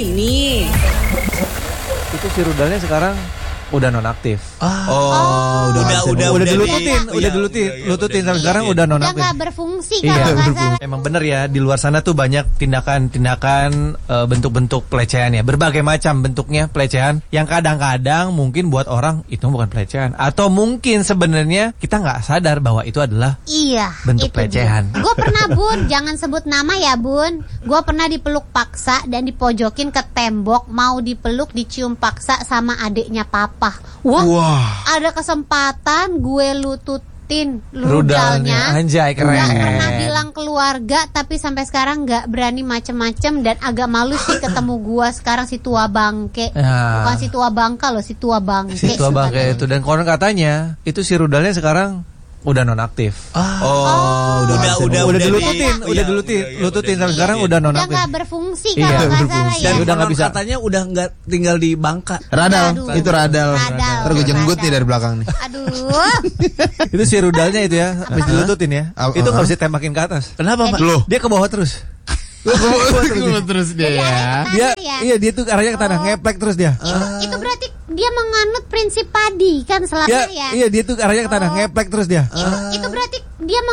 Ini. Itu si rudalnya sekarang udah nonaktif. Udah dilututin sampai sekarang udah Udah nonaktif. nggak berfungsi Iya, kalau nggak salah. emang bener ya, di luar sana tuh banyak tindakan-tindakan bentuk-bentuk pelecehan ya, berbagai macam bentuknya pelecehan yang kadang-kadang mungkin buat orang itu bukan pelecehan, atau mungkin sebenarnya kita nggak sadar bahwa itu adalah bentuk pelecehan. Gue pernah Bun, jangan sebut nama ya Bun. Gue pernah dipeluk paksa dan dipojokin ke tembok, mau dipeluk dicium paksa sama adiknya papa. Wah, ada kesempatan gue lututin rudalnya. Anjay, keren. Gak pernah bilang keluarga, tapi sampai sekarang gak berani macem-macem. Dan agak malu sih ketemu gue sekarang si tua bangke. Bukan si tua bangka loh, si tua bangke. Si tua bangke itu. Dan konon katanya itu si rudalnya sekarang udah nonaktif. Udah dilututin sampai sekarang udah Udah nonaktif. gak berfungsi Iya, kalau nggak salah berfungsi. ya. Dan udah nggak bisa. Katanya udah nggak tinggal di Bangka. Radal, Aduh. itu radal. Radal. Ntar gue jenggut nih dari belakang nih. Aduh. Itu si rudalnya itu ya, habis dilututin ya. Itu nggak bisa tembakin ke atas. Kenapa, Pak? Loh, Dia ke bawah terus. terus dia ya. Dia tuh arahnya ke tanah, ngeplek terus dia. Itu berarti dia menganut prinsip padi kan selama ya. Iya, dia tuh arahnya ke tanah, ngeplek terus dia. Itu berarti dia